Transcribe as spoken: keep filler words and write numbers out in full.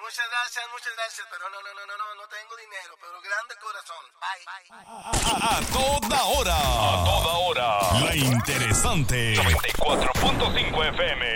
muchas gracias, muchas gracias, pero no, no, no, no, no, no tengo dinero, pero grande corazón. Bye. A, a toda hora. A toda hora. La interesante. noventa y cuatro punto cinco F M.